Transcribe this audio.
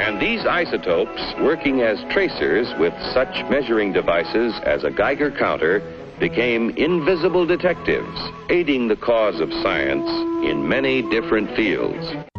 And these isotopes, working as tracers with such measuring devices as a Geiger counter, became invisible detectives, aiding the cause of science in many different fields.